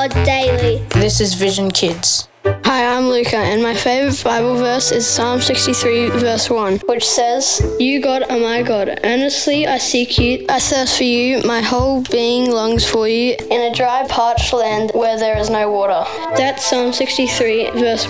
God daily. This is Vision Kids. Hi, I'm Luca, and my favourite Bible verse is Psalm 63, verse 1, which says, "You, God, are my God. Earnestly I seek you. I thirst for you. My whole being longs for you in a dry, parched land where there is no water." That's Psalm 63, verse